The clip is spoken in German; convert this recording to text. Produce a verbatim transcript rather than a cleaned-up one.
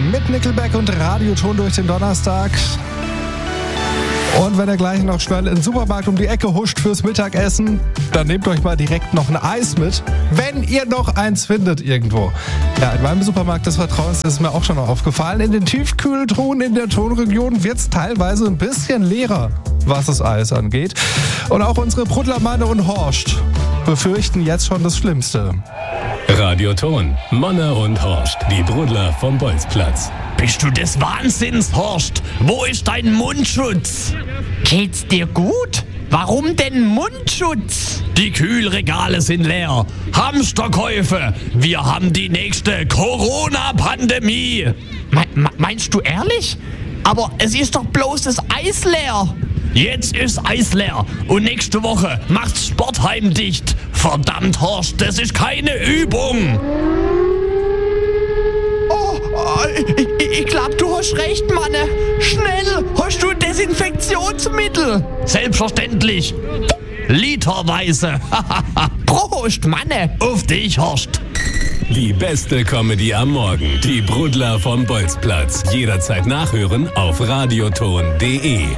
mit Nickelback und Radioton durch den Donnerstag. Und wenn ihr gleich noch schnell in den Supermarkt um die Ecke huscht fürs Mittagessen, dann nehmt euch mal direkt noch ein Eis mit, wenn ihr noch eins findet irgendwo. Ja, in meinem Supermarkt des Vertrauens ist mir auch schon aufgefallen, in den Tiefkühltruhen in der Tonregion wird es teilweise ein bisschen leerer, was das Eis angeht. Und auch unsere Brudlermanne und Horst befürchten jetzt schon das Schlimmste. Radioton, Manne und Horst, die Brudler vom Bolzplatz. Bist du des Wahnsinns, Horst? Wo ist dein Mundschutz? Geht's dir gut? Warum denn Mundschutz? Die Kühlregale sind leer. Hamsterkäufe. Wir haben die nächste Corona-Pandemie. Me- me- meinst du ehrlich? Aber es ist doch bloß das Eis leer. Jetzt ist Eis leer und nächste Woche macht's Sportheim dicht. Verdammt, Horst, das ist keine Übung. Oh, oh ich, ich glaub, du hast recht, Manne. Schnell, hast du Desinfektionsmittel? Selbstverständlich. Literweise. Prost, Manne. Auf dich, Horst. Die beste Comedy am Morgen. Die Brudler vom Bolzplatz. Jederzeit nachhören auf radioton punkt de.